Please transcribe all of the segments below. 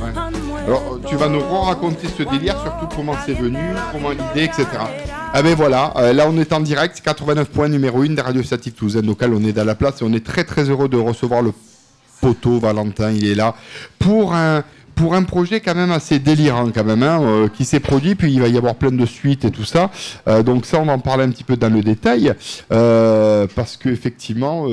Alors, tu vas nous raconter ce délire, surtout comment c'est venu, comment l'idée, etc. Ah ben voilà, là on est en direct, 89 points numéro 1 des radios statives toulousaines locales, on est dans la place et on est très très heureux de recevoir le poteau Valentin, il est là, pour un projet quand même assez délirant quand même, qui s'est produit, puis il va y avoir plein de suites et tout ça, donc ça on va en parler un petit peu dans le détail, parce qu'effectivement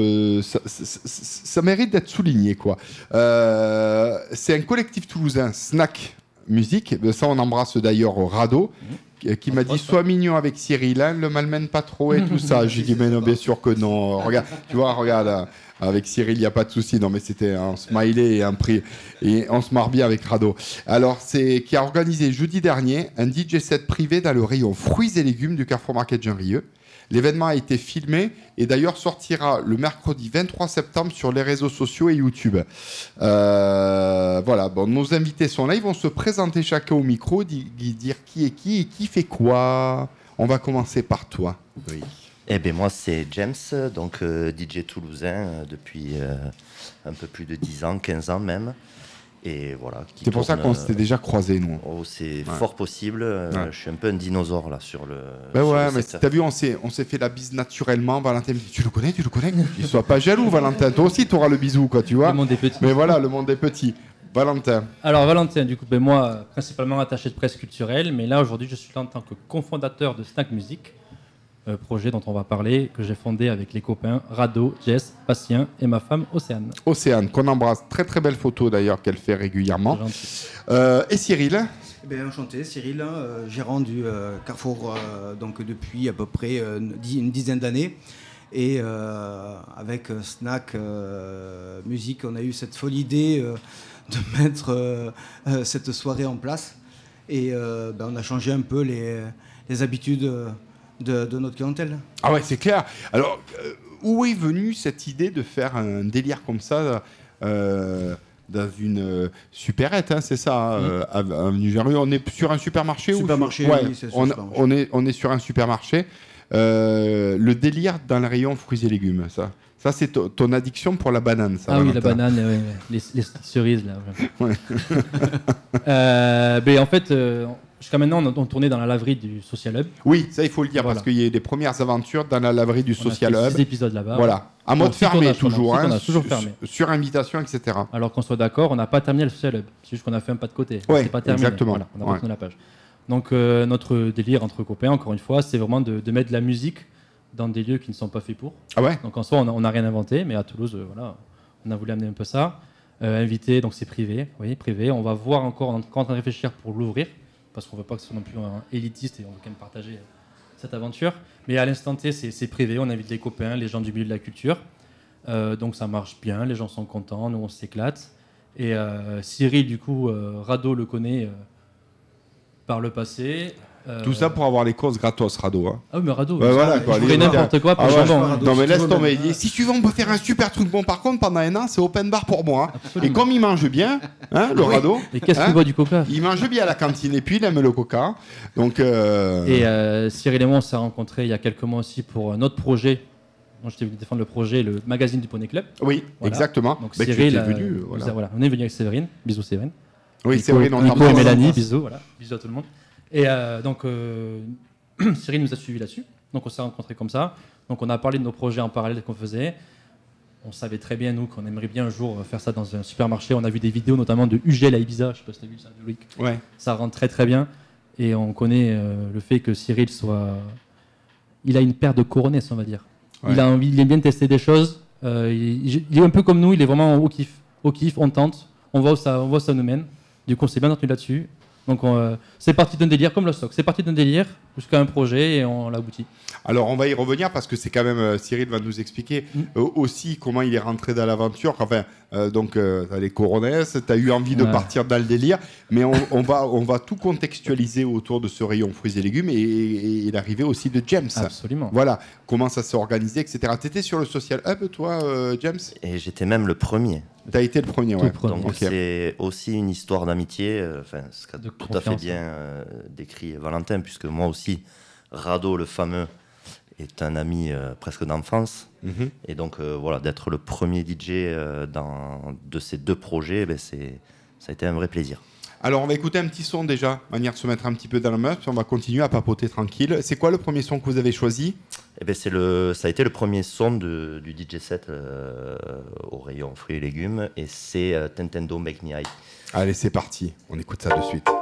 ça mérite d'être souligné, quoi. C'est un collectif toulousain, Snack Musique, ça on embrasse d'ailleurs Rado, qui m'a dit sois mignon avec Cyril, hein, le malmène pas trop et tout ça. J'ai dit mais non, bien sûr que non. Regarde, tu vois, regarde, avec Cyril il n'y a pas de souci. Non mais c'était un smiley et un prix et on se marre bien avec Rado. Alors c'est qui a organisé jeudi dernier un DJ set privé dans le rayon fruits et légumes du Carrefour Market Jean-Rieux. L'événement a été filmé et d'ailleurs sortira le mercredi 23 septembre sur les réseaux sociaux et YouTube. Voilà, bon, nos invités sont là, ils vont se présenter chacun au micro, dire qui est qui et qui fait quoi. On va commencer par toi. Oui. Eh bien moi c'est James, donc DJ toulousain depuis un peu plus de 10 ans, 15 ans même. Et voilà, c'est pour ça qu'on s'était déjà croisés, nous. Oh, c'est fort possible. Je suis un peu un dinosaure là sur le. Ben ouais, mais t'as vu, on s'est fait la bise naturellement. Valentin me dit tu le connais. Ne sois pas jaloux, Valentin. Toi aussi, tu auras le bisou, quoi, tu vois. Le monde est petit. Mais voilà, le monde est petit. Valentin. Alors Valentin, du coup, moi, principalement attaché de presse culturelle, mais là aujourd'hui, je suis là en tant que cofondateur de Snack Music. Projet dont on va parler, que j'ai fondé avec les copains Rado, Jess, Patient et ma femme Océane. Océane, qu'on embrasse. Très très belle photo d'ailleurs qu'elle fait régulièrement. Et Cyril? Eh bien, enchanté, Cyril, gérant du Carrefour donc depuis à peu près une dizaine d'années. Et avec Snack Musique, on a eu cette folle idée de mettre cette soirée en place. Et on a changé un peu les habitudes de notre clientèle. Ah ouais, c'est clair. Alors, où est venue cette idée de faire un délire comme ça dans une supérette, hein, c'est ça, avenue Jean-Rieux. On est sur un supermarché Supermarché, ouais, oui, c'est sur on est sur un supermarché. Le délire dans le rayon fruits et légumes, ça c'est ton addiction pour la banane, ça. Ah oui, la banane, les cerises là. Ouais. Mais en fait, jusqu'à maintenant, on tournait dans la laverie du Social Hub. Oui, ça il faut le dire, voilà. Parce qu'il y a des premières aventures dans la laverie du Social Hub. On a fait 6 épisodes là-bas. Voilà, à mode fermé toujours, hein, toujours fermé. Sur invitation, etc. Alors qu'on soit d'accord, on n'a pas terminé le Social Hub. C'est juste qu'on a fait un pas de côté. Ouais, c'est pas terminé. Exactement. Voilà, on a retourné la page. Donc notre délire entre copains, encore une fois, c'est vraiment de mettre de la musique dans des lieux qui ne sont pas faits pour. Ah ouais. Donc en soi, on n'a rien inventé, mais à Toulouse, voilà, on a voulu amener un peu ça. Invité, donc c'est privé, oui, privé. On va voir encore, on est en train de réfléchir pour l'ouvrir, parce qu'on ne veut pas que ce soit non plus un élitiste et on veut quand même partager cette aventure. Mais à l'instant T, c'est privé, on invite les copains, les gens du milieu de la culture. Donc ça marche bien, les gens sont contents, nous on s'éclate. Et Cyril, du coup, Rado le connaît par le passé. Tout ça pour avoir les courses gratos, Rado. Hein. Ah oui, mais Rado, voilà, je ferais n'importe quoi pour non, mais laisse tomber. Si tu veux, on peut faire un super truc. Bon, par contre, pendant un an, c'est open bar pour moi. Hein. Et comme il mange bien, hein, le Rado. Et qu'est-ce qu'il boit du coca? Il mange bien à la cantine et puis il aime le coca. Donc, Et Cyril et moi, on s'est rencontrés il y a quelques mois aussi pour notre projet. Moi, je t'ai venu défendre le projet, le magazine du Poney Club. Oui, voilà. Exactement. Donc, bah, Cyril, venu, voilà. On est venu avec Séverine. Bisous, Séverine. Oui, Nico, Séverine, on Nico et Mélanie, bisous, voilà. Bisous à tout le monde. Et donc, Cyril nous a suivis là-dessus. Donc, on s'est rencontrés comme ça. Donc, on a parlé de nos projets en parallèle qu'on faisait. On savait très bien, nous, qu'on aimerait bien un jour faire ça dans un supermarché. On a vu des vidéos, notamment de UGL à Ibiza. Je ne sais pas si tu as vu ça, Loïc. Ouais. Ça rentre très, très bien. Et on connaît le fait que Cyril soit... Il a une paire de coronets, on va dire. Ouais. Il aime bien tester des choses. Il est un peu comme nous. Il est vraiment au kiff. On tente. On voit où ça nous mène. Du coup, on s'est bien entendu là-dessus. Donc, c'est parti d'un délire, comme le stock. C'est parti d'un délire jusqu'à un projet et on l'aboutit. Alors, on va y revenir parce que c'est quand même... Cyril va nous expliquer aussi comment il est rentré dans l'aventure. Enfin, donc, t'as les coronesses, t'as eu envie de partir dans le délire. Mais on va tout contextualiser autour de ce rayon fruits et légumes et l'arrivée aussi de James. Absolument. Voilà, comment ça s'est organisé, etc. T'étais sur le Social Hub, toi, James? Et j'étais même le premier. T'as été le premier, ouais. Donc c'est aussi une histoire d'amitié, ce qu'a tout à fait bien décrit Valentin, puisque moi aussi, Rado, le fameux, est un ami presque d'enfance. Mm-hmm. Et donc voilà, d'être le premier DJ de ces deux projets, ça a été un vrai plaisir. Alors, on va écouter un petit son déjà, manière de se mettre un petit peu dans le meuble, puis on va continuer à papoter tranquille. C'est quoi le premier son que vous avez choisi ? Eh ben, ça a été le premier son du DJ set au rayon fruits et légumes, et c'est Nintendo Make Me High. Allez, c'est parti, on écoute ça de suite.